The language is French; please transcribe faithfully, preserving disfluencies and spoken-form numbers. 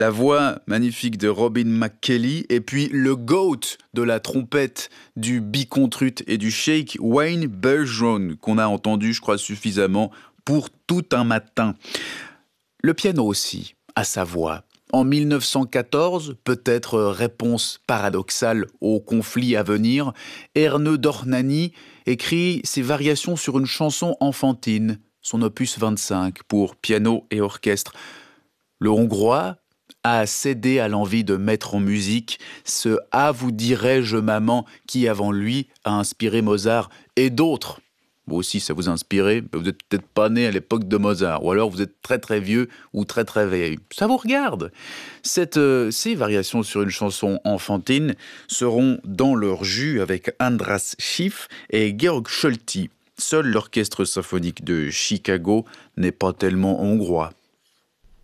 La voix magnifique de Robin McKelly et puis le GOAT de la trompette, du bicontrute et du shake, Wayne Bergeron, qu'on a entendu, je crois, suffisamment pour tout un matin. Le piano aussi a sa voix. En mille neuf cent quatorze, peut-être réponse paradoxale au conflit à venir, Erne Dohnányi écrit ses variations sur une chanson enfantine, son opus vingt-cinq pour piano et orchestre. Le Hongrois a cédé à l'envie de mettre en musique ce « Ah, vous dirais-je, maman » qui, avant lui, a inspiré Mozart et d'autres. Vous aussi, ça vous a inspiré, vous n'êtes peut-être pas né à l'époque de Mozart, ou alors vous êtes très très vieux ou très très vieille. Ça vous regarde. Cette, euh, ces variations sur une chanson enfantine seront dans leur jus avec András Schiff et Georg Solti. Seul l'orchestre symphonique de Chicago n'est pas tellement hongrois.